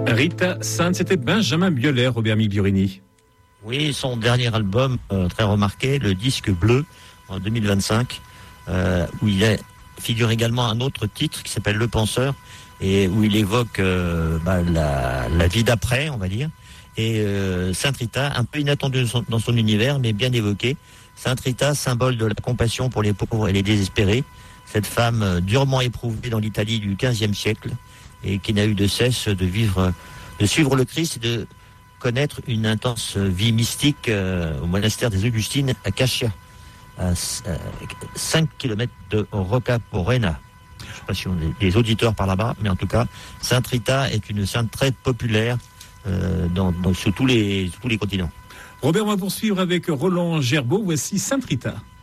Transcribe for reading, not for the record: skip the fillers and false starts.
Rita Sainte, c'était Benjamin Biolay, Robert Migliorini. Oui, son dernier album, très remarqué, le disque bleu, en 2025, où figure également un autre titre qui s'appelle Le Penseur, et où il évoque la vie d'après, on va dire. Et Sainte Rita, un peu inattendue dans son univers, mais bien évoqué. Sainte Rita, symbole de la compassion pour les pauvres et les désespérés. Cette femme durement éprouvée dans l'Italie du XVe siècle et qui n'a eu de cesse de suivre le Christ et de connaître une intense vie mystique au monastère des Augustines à Cascia, à 5 km de Rocca Porena. Je ne sais pas si on a des auditeurs par là-bas, mais en tout cas, Sainte Rita est une sainte très populaire sur tous les continents. Robert, on va poursuivre avec Roland Gerbeau. Voici Sainte Rita.